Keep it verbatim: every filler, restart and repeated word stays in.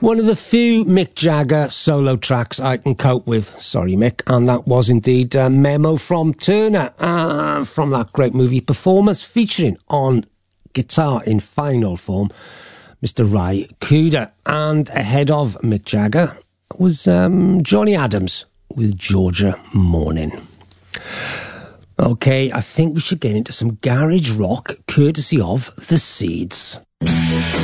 One of the few Mick Jagger solo tracks I can cope with. Sorry, Mick. And that was indeed a Memo from Turner, uh, from that great movie Performance, featuring on guitar in final form Mister Ry Cooder. And ahead of Mick Jagger was um, Johnny Adams with Georgia Morning. Okay, I think we should get into some garage rock courtesy of The Seeds.